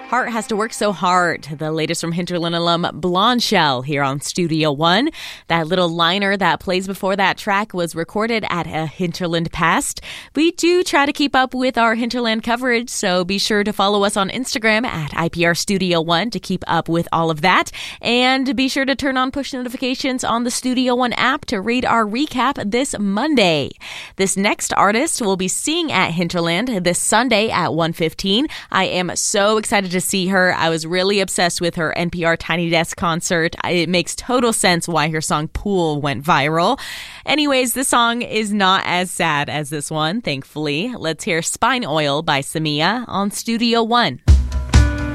Heart Has to Work So Hard, the latest from Hinterland alum Blonde Shell here on Studio One. That little liner that plays before that track was recorded at a Hinterland Past. We do try to keep up with our Hinterland coverage, so be sure to follow us on Instagram at IPR Studio One to keep up with all of that. And be sure to turn on push notifications on the Studio One app to read our recap this Monday. This next artist will be seeing at Hinterland this Sunday at 1:15. I am so excited to see her. I was really obsessed with her NPR Tiny Desk concert. It makes total sense why her song Pool went viral. Anyways, this song is not as sad as this one, thankfully. Let's hear Spine Oil by Samia on Studio One.